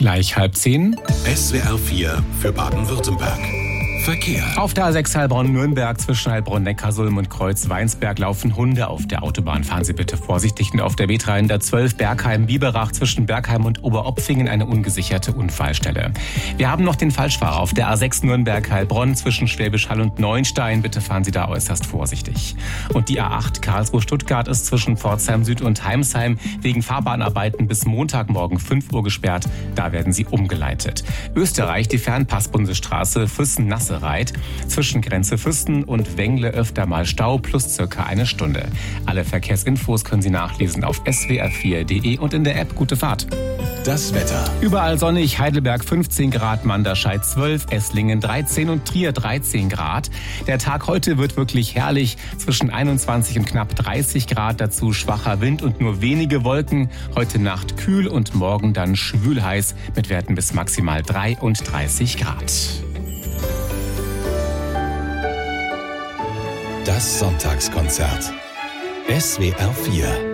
Gleich 9:30. SWR 4 für Baden-Württemberg. Verkehr. Auf der A6 Heilbronn-Nürnberg zwischen Heilbronn-Neckarsulm und Kreuz-Weinsberg laufen Hunde auf der Autobahn. Fahren Sie bitte vorsichtig. Und auf der B312 Bergheim-Biberach zwischen Bergheim und Oberopfingen eine ungesicherte Unfallstelle. Wir haben noch den Falschfahrer auf der A6 Nürnberg-Heilbronn zwischen Schwäbisch Hall und Neuenstein. Bitte fahren Sie da äußerst vorsichtig. Und die A8 Karlsruhe-Stuttgart ist zwischen Pforzheim Süd und Heimsheim wegen Fahrbahnarbeiten bis Montagmorgen 5 Uhr gesperrt. Da werden Sie umgeleitet. Österreich, die Fernpass-Bundesstraße Füssen-Nassereit. Zwischen Grenze Füssen und Wengle öfter mal Stau plus circa eine Stunde. Alle Verkehrsinfos können Sie nachlesen auf swr4.de und in der App Gute Fahrt. Das Wetter. Überall sonnig, Heidelberg 15 Grad, Manderscheid 12, Esslingen 13 und Trier 13 Grad. Der Tag heute wird wirklich herrlich, zwischen 21 und knapp 30 Grad, dazu schwacher Wind und nur wenige Wolken. Heute Nacht kühl und morgen dann schwülheiß mit Werten bis maximal 33 Grad. Das Sonntagskonzert. SWR 4